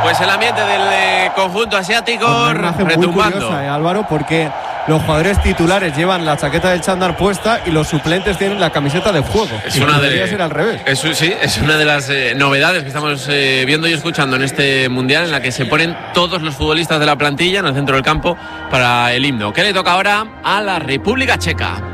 Pues el ambiente del conjunto asiático retumbando. Muy curiosa, Álvaro, porque los jugadores titulares llevan la chaqueta del chándal puesta y los suplentes tienen la camiseta de fuego. Debería ser al revés. Sí, es una de las novedades que estamos viendo y escuchando en este mundial, en la que se ponen todos los futbolistas de la plantilla en el centro del campo para el himno. ¿Qué le toca ahora a la República Checa?